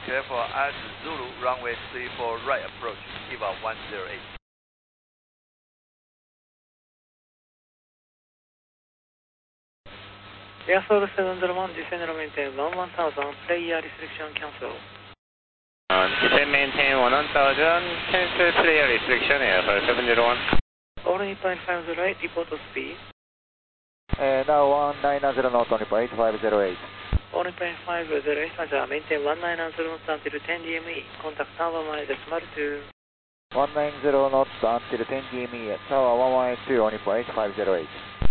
Clear for as Zulu, runway 34 right approach, EVA 108. Airflow 701, descend and maintain 11,000, player restriction cancel. Descend maintain 1000, cancel player restriction, Airflow 701. All 8.508, report to speed. Now 190 knot, only 8508. All 8.508, Roger, maintain 190 knots until 10 DME, contact tower mile decimal 2. 190 knots until 10 DME, tower 1182, only 8508.